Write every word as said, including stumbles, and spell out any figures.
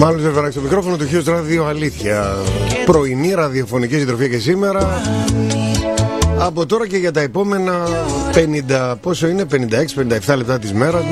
Μάλλον Ζερβεράκη στο μικρόφωνο του Χιος Ράδιο Αλήθεια. Πρωινή ραδιοφωνική συντροφία και σήμερα. Από τώρα και για τα επόμενα πενήντα, πόσο είναι, πενήντα έξι πενήντα επτά λεπτά της μέρας.